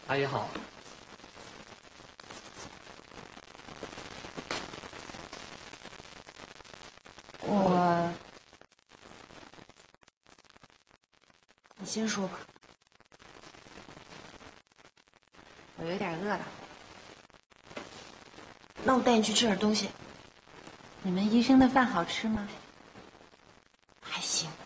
阿姨好。 你先说吧。我有点饿了，那我带你去吃点东西。 你们医生的饭好吃吗？ 还行。